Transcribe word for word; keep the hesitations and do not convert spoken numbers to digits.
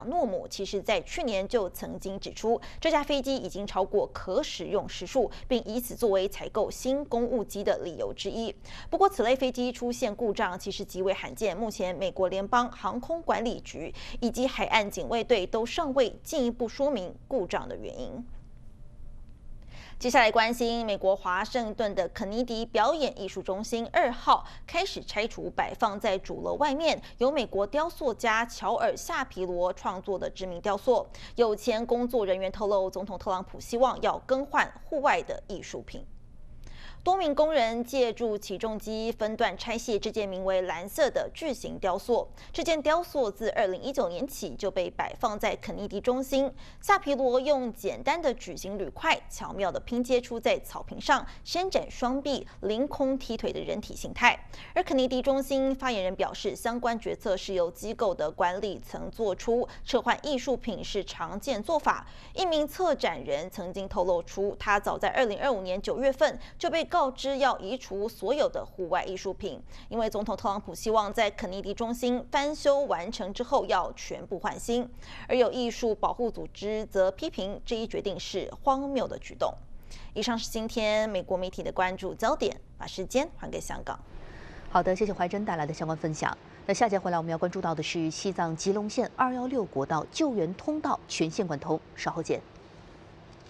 诺姆其实在去年就曾经指出，这架飞机已经超过可使用时数，并以此作为采购新公务机的理由之一。不过，此类飞机出现故障其实极为罕见，目前美国联邦航空管理局以及海岸警卫队都尚未进一步说明故障的原因。接下来关心美国华盛顿的肯尼迪表演艺术中心二号开始拆除摆放在主楼外面由美国雕塑家乔尔·夏皮罗创作的知名雕塑。有前工作人员透露，总统特朗普希望要更换户外的艺术品。多名工人借助起重机分段拆卸这件名为“蓝色”的巨型雕塑。这件雕塑自二零一九年起就被摆放在肯尼迪中心。夏皮罗用简单的矩形铝块，巧妙地拼接出在草坪上伸展双臂、凌空踢腿的人体形态。而肯尼迪中心发言人表示，相关决策是由机构的管理层做出，撤换艺术品是常见做法。一名策展人曾经透露出，他早在二零二五年九月份就被告知要移除所有的户外艺术品，因为总统特朗普希望在肯尼迪中心翻修完成之后要全部换新。而有艺术保护组织则批评这一决定是荒谬的举动。以上是今天美国媒体的关注焦点，把时间还给香港。 好的，谢谢怀珍带来的相关分享。那下节回来我们要关注到的是西藏吉隆县二一六国道救援通道全线贯通，稍后见。